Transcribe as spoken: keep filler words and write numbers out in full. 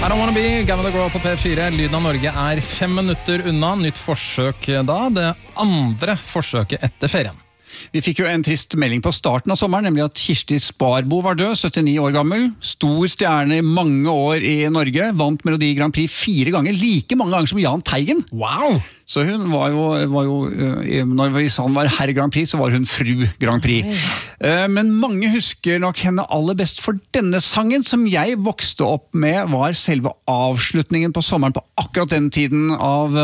I don't wanna be, Gavin DeGraw på P fire. Lyden av Norge er fem minutter unna. Nytt forsøk da, det andre forsøket etter ferien. Vi fikk jo en trist melding på starten av sommeren, nemlig at Kirsti Sparbo var død, syttini år gammel. Stor stjerne i mange år i Norge, vant Melodi Grand Prix fire ganger, like mange ganger som Jahn Teigen. Wow! Så hun var jo, var jo når vi sa hun var herr Grand Prix, så var hun fru Grand Prix. Men mange husker nok henne aller best for denne sangen, som jeg vokste opp med, var selve avslutningen på sommeren på akkurat den tiden av